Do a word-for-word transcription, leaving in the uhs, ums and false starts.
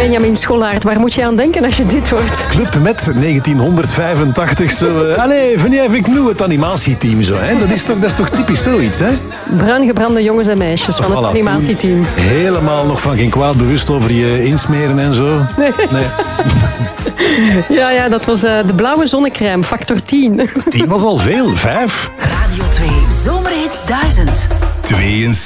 Benjamin Schollaert, waar moet je aan denken als je dit hoort? Club met negentienhonderdvijfentachtig. Zo, uh, allez, venez avec nous, het animatieteam. Zo, hè? Dat, is toch, dat is toch typisch zoiets, hè? Bruin gebrande jongens en meisjes van Voilà, het animatieteam. Helemaal nog van geen kwaad bewust over je insmeren en zo. Nee. nee. Ja, ja, dat was uh, de blauwe zonnecrème, factor tien. tien was al veel, vijf. Radio twee, Zomerhits duizend. twee